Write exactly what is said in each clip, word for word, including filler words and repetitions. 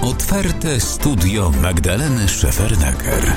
Otwarte studio Magdaleny Szefernaker.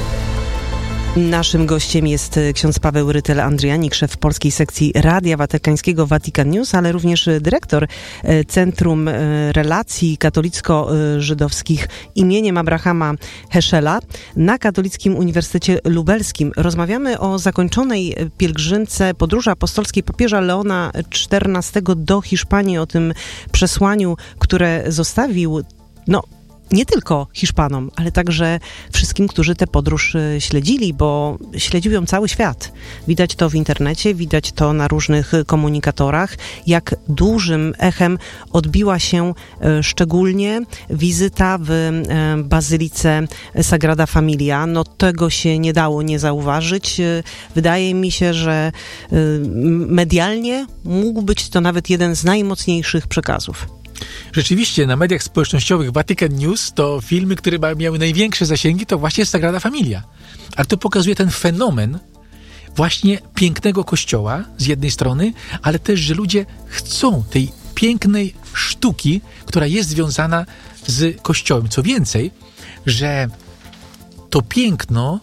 Naszym gościem jest ksiądz Paweł Rytel-Andrianik, szef polskiej sekcji Radia Watykańskiego Vatican News, ale również dyrektor Centrum Relacji Katolicko-Żydowskich imieniem Abrahama Heschela na Katolickim Uniwersytecie Lubelskim. Rozmawiamy o zakończonej pielgrzymce podróży apostolskiej papieża Leona czternastego do Hiszpanii, o tym przesłaniu, które zostawił, no, nie tylko Hiszpanom, ale także wszystkim, którzy tę podróż śledzili, bo śledził ją cały świat. Widać to w internecie, widać to na różnych komunikatorach, jak dużym echem odbiła się szczególnie wizyta w Bazylice Sagrada Familia. No tego się nie dało nie zauważyć. Wydaje mi się, że medialnie mógł być to nawet jeden z najmocniejszych przekazów. Rzeczywiście, na mediach społecznościowych Vatican News to filmy, które miały największe zasięgi, to właśnie Sagrada Familia. Ale to pokazuje ten fenomen właśnie pięknego kościoła z jednej strony, ale też, że ludzie chcą tej pięknej sztuki, która jest związana z kościołem. Co więcej, że to piękno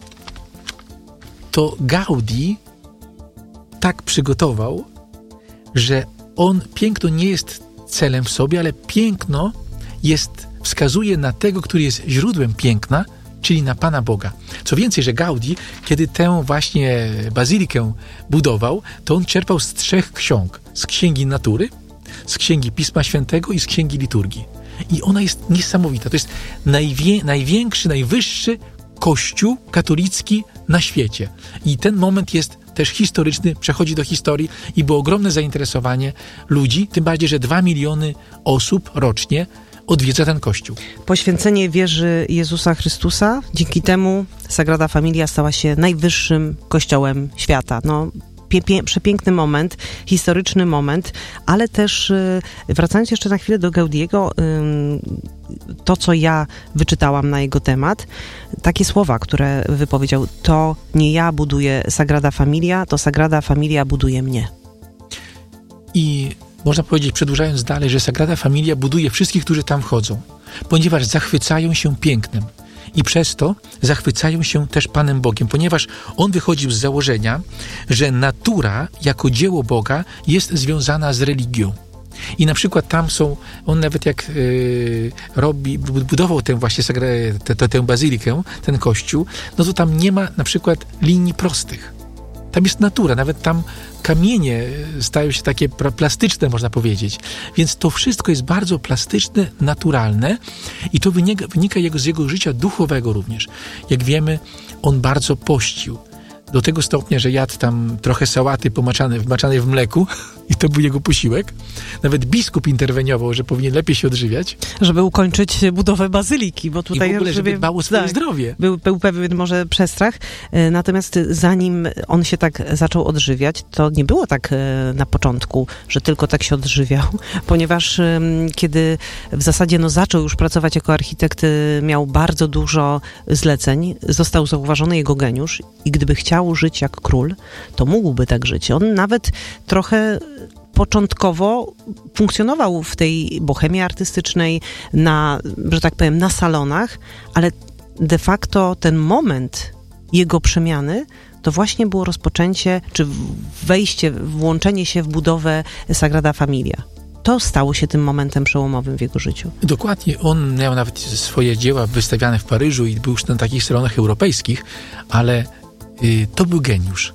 to Gaudi tak przygotował, że on, piękno nie jest celem w sobie, ale piękno jest, wskazuje na tego, który jest źródłem piękna, czyli na Pana Boga. Co więcej, że Gaudi, kiedy tę właśnie bazylikę budował, to on czerpał z trzech ksiąg. Z Księgi Natury, z Księgi Pisma Świętego i z Księgi Liturgii. I ona jest niesamowita. To jest najwie, największy, najwyższy kościół katolicki na świecie. I ten moment jest też historyczny, przechodzi do historii i było ogromne zainteresowanie ludzi, tym bardziej, że dwa miliony osób rocznie odwiedza ten kościół. Poświęcenie wierzy Jezusa Chrystusa, dzięki temu Sagrada Familia stała się najwyższym kościołem świata. No, pie- pie- przepiękny moment, historyczny moment, ale też yy, wracając jeszcze na chwilę do Gaudiego, yy, to, co ja wyczytałam na jego temat, takie słowa, które wypowiedział: to nie ja buduję Sagrada Familia, to Sagrada Familia buduje mnie. I można powiedzieć, przedłużając dalej, że Sagrada Familia buduje wszystkich, którzy tam wchodzą, ponieważ zachwycają się pięknem i przez to zachwycają się też Panem Bogiem, ponieważ on wychodził z założenia, że natura jako dzieło Boga jest związana z religią. I na przykład tam są, on nawet jak yy, robi, budował tę właśnie tę, tę, tę bazylikę, ten kościół, no to tam nie ma na przykład linii prostych. Tam jest natura, nawet tam kamienie stają się takie plastyczne, można powiedzieć. Więc to wszystko jest bardzo plastyczne, naturalne i to wynika, wynika jego, z jego życia duchowego również. Jak wiemy, on bardzo pościł. Do tego stopnia, że jadł tam trochę sałaty pomaczanej, wmaczanej w mleku i to był jego posiłek. Nawet biskup interweniował, że powinien lepiej się odżywiać. Żeby ukończyć budowę bazyliki, bo tutaj... I w ogóle, żeby dbał o swoje tak, zdrowie. Był, był pewien może przestrach. Natomiast zanim on się tak zaczął odżywiać, to nie było tak na początku, że tylko tak się odżywiał, ponieważ kiedy w zasadzie no, zaczął już pracować jako architekt, miał bardzo dużo zleceń, został zauważony jego geniusz i gdyby chciał żyć jak król, to mógłby tak żyć. On nawet trochę początkowo funkcjonował w tej bohemie artystycznej, na, że tak powiem, na salonach, ale de facto ten moment jego przemiany to właśnie było rozpoczęcie, czy wejście, włączenie się w budowę Sagrada Familia. To stało się tym momentem przełomowym w jego życiu. Dokładnie. On miał nawet swoje dzieła wystawiane w Paryżu i był już na takich salonach europejskich, ale y, to był geniusz.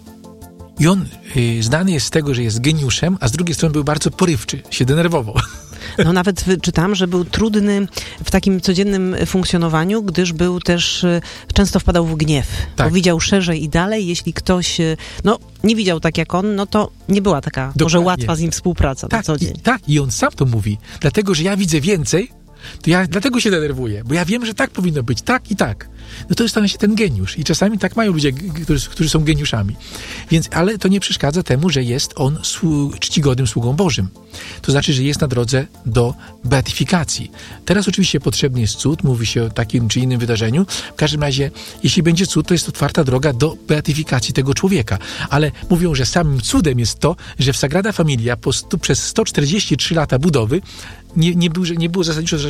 I on y, znany jest z tego, że jest geniuszem, a z drugiej strony był bardzo porywczy, się denerwował. No nawet czytałam, że był trudny w takim codziennym funkcjonowaniu, gdyż był też, często wpadał w gniew. Tak. Bo widział szerzej i dalej. Jeśli ktoś no, nie widział tak jak on, no to nie była taka Dokładnie. może łatwa z nim współpraca tak, na co dzień. I, tak, i on sam to mówi. Dlatego, że ja widzę więcej, to ja dlatego się denerwuję, bo ja wiem, że tak powinno być, tak i tak. No to jest właśnie ten geniusz. I czasami tak mają ludzie, którzy, którzy są geniuszami. Więc, ale to nie przeszkadza temu, że jest on słu- czcigodnym sługą Bożym. To znaczy, że jest na drodze do beatyfikacji. Teraz oczywiście potrzebny jest cud, mówi się o takim czy innym wydarzeniu. W każdym razie, jeśli będzie cud, to jest otwarta droga do beatyfikacji tego człowieka. Ale mówią, że samym cudem jest to, że w Sagrada Familia po stu, przez sto czterdzieści trzy lata budowy nie, nie, był, nie było zasadniczo